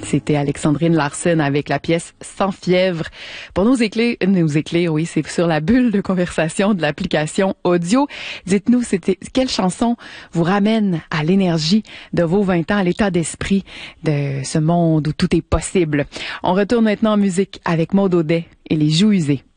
C'était Alexandrine Larsen avec la pièce Sans fièvre. Pour nous éclairer, oui, c'est sur la bulle de conversation de l'application audio. Dites-nous, quelle chanson vous ramène à l'énergie de vos 20 ans, à l'état d'esprit de ce monde où tout est possible. On retourne maintenant en musique avec Maud Audet et les Joues usées.